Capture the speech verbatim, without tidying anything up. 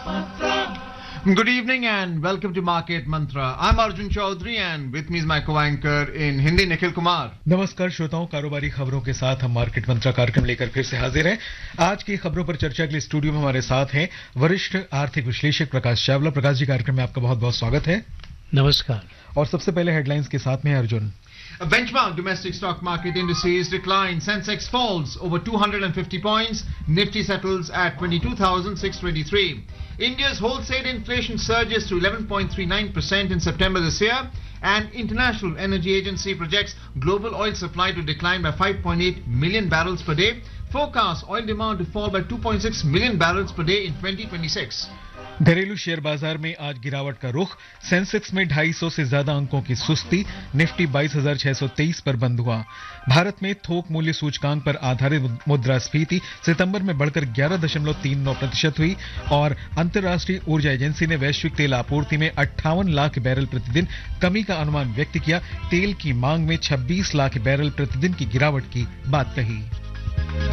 Good evening and welcome to Market Mantra. I'm Arjun Chaudhary and with me is my co-anchor in Hindi, Nikhil Kumar. नमस्कार श्रोताओं, कारोबारी खबरों के साथ हम मार्केट मंत्रा कार्यक्रम लेकर फिर से हाजिर हैं। आज की खबरों पर चर्चा के लिए स्टूडियो में हमारे साथ हैं वरिष्ठ आर्थिक विश्लेषक प्रकाश चावला। प्रकाश जी, कार्यक्रम में आपका बहुत बहुत स्वागत है। नमस्कार। और सबसे पहले हेडलाइंस के साथ में Arjun. Benchmark domestic stock market indices decline. Sensex falls over two hundred fifty points. Nifty settles at twenty-two thousand six hundred twenty-three. India's wholesale inflation surges to eleven point three nine percent in September this year. And International Energy Agency projects global oil supply to decline by five point eight million barrels per day. Forecasts oil demand to fall by two point six million barrels per day in twenty twenty-six. घरेलू share बाजार में आज गिरावट का रुख। Sensex में ढाई सौ से ज्यादा अंकों की सुस्ती। निफ्टी बाईस हजार छह सौ तेईस पर बंद हुआ। भारत में थोक मूल्य सूचकांक पर आधारित मुद्रास्फीति सितंबर में बढ़कर ग्यारह दशमलव तीन नौ प्रतिशत हुई और अंतर्राष्ट्रीय ऊर्जा एजेंसी ने वैश्विक तेल आपूर्ति में अट्ठावन लाख बैरल प्रतिदिन कमी का अनुमान व्यक्त किया। तेल की मांग में छब्बीस लाख बैरल प्रतिदिन की गिरावट की बात कही।